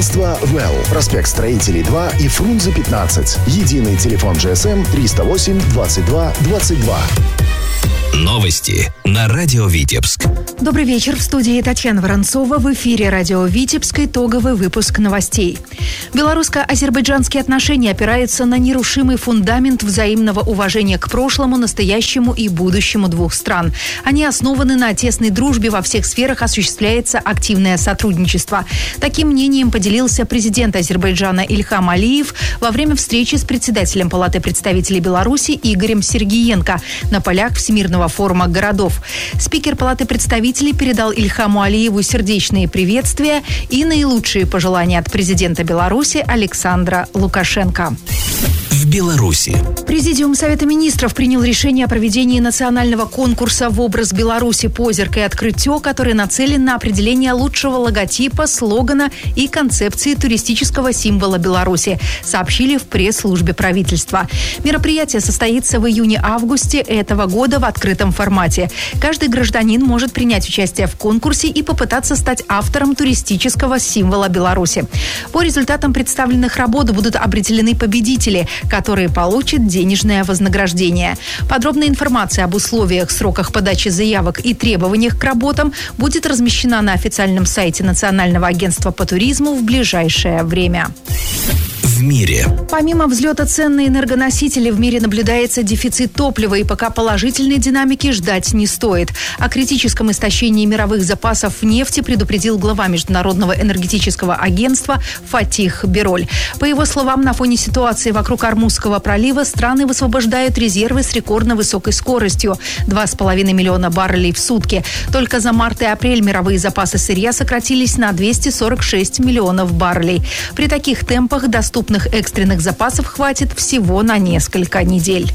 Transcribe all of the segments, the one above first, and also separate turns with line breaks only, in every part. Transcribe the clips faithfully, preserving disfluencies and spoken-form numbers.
Агентство «Вэлл». Проспект Строителей два и Фрунзе пятнадцать. Единый телефон джи эс эм триста восемь двадцать два двадцать два.
Новости на радио Витебск.
Добрый вечер. В студии Татьяна Воронцова. В эфире радио Витебск. Итоговый выпуск новостей. Белорусско-азербайджанские отношения опираются на нерушимый фундамент взаимного уважения к прошлому, настоящему и будущему двух стран. Они основаны на тесной дружбе, во всех сферах осуществляется активное сотрудничество. Таким мнением поделился президент Азербайджана Ильхам Алиев во время встречи с председателем Палаты представителей Беларуси Игорем Сергиенко на полях Всемирного форума городов. Спикер Палаты представителей передал Ильхаму Алиеву сердечные приветствия и наилучшие пожелания от президента Беларуси Александра Лукашенко.
В Беларуси.
Президиум Совета министров принял решение о проведении национального конкурса в образ Беларуси «Позерк и открытие», который нацелен на определение лучшего логотипа, слогана и концепции туристического символа Беларуси, сообщили в пресс-службе правительства. Мероприятие состоится в июне-августе этого года в открытом формате. Каждый гражданин может принять участие в конкурсе и попытаться стать автором туристического символа Беларуси. По результатам представленных работ будут определены победители, которые получат денежное вознаграждение. Подробная информация об условиях, сроках подачи заявок и требованиях к работам будет размещена на официальном сайте Национального агентства по туризму в ближайшее время.
В мире.
Помимо взлета цен на энергоносители, в мире наблюдается дефицит топлива, и пока положительной динамики ждать не стоит. О критическом истощении мировых запасов нефти предупредил глава Международного энергетического агентства Фатих Бероль. По его словам, на фоне ситуации вокруг Ормузского пролива страны высвобождают резервы с рекордно высокой скоростью – два с половиной миллиона баррелей в сутки. Только за март и апрель мировые запасы сырья сократились на двести сорок шесть миллионов баррелей. При таких темпах доступных экстренных запасов хватит всего на несколько недель.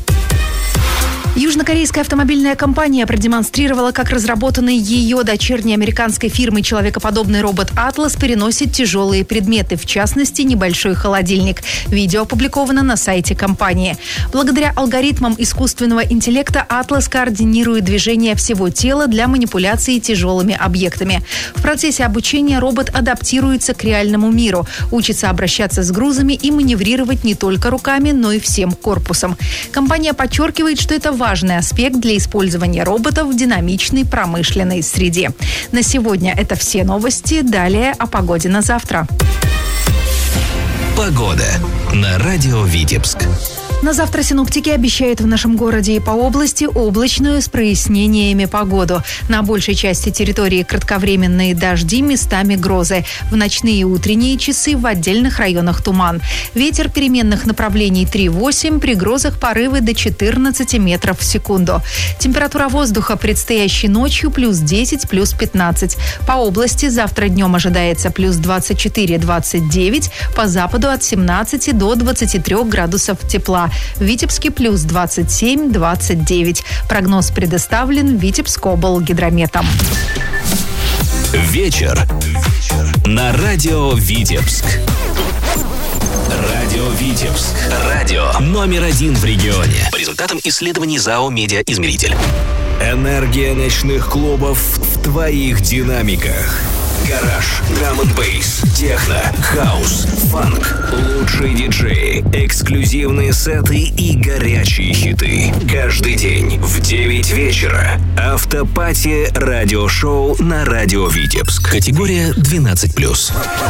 Южнокорейская автомобильная компания продемонстрировала, как разработанный ее дочерней американской фирмой человекоподобный робот «Атлас» переносит тяжелые предметы, в частности, небольшой холодильник. Видео опубликовано на сайте компании. Благодаря алгоритмам искусственного интеллекта «Атлас» координирует движение всего тела для манипуляции тяжелыми объектами. В процессе обучения робот адаптируется к реальному миру, учится обращаться с грузами и маневрировать не только руками, но и всем корпусом. Компания подчеркивает, что это важный аспект для использования роботов в динамичной промышленной среде. На сегодня это все новости. Далее о погоде на завтра.
Погода на радио Витебск.
На завтра синоптики обещают в нашем городе и по области облачную с прояснениями погоду. На большей части территории кратковременные дожди, местами грозы. В ночные и утренние часы в отдельных районах туман. Ветер переменных направлений три-восемь, при грозах порывы до четырнадцати метров в секунду. Температура воздуха предстоящей ночью плюс десять, плюс пятнадцать. По области завтра днем ожидается плюс двадцать четыре - двадцать девять, по западу от семнадцати до двадцати трёх градусов тепла. В Витебске плюс двадцать семь - двадцать девять. Прогноз предоставлен Витебскоблгидрометом.
Вечер на радио Витебск. Радио Витебск. Радио номер один в регионе. По результатам исследований ЗАО «Медиаизмеритель». Энергия ночных клубов в твоих динамиках. Гараж, драм-н-бейс, техно, хаус, фанк, лучшие диджеи, эксклюзивные сеты и горячие хиты. Каждый день в девять вечера. Автопати радиошоу на радио Витебск. Категория двенадцать плюс.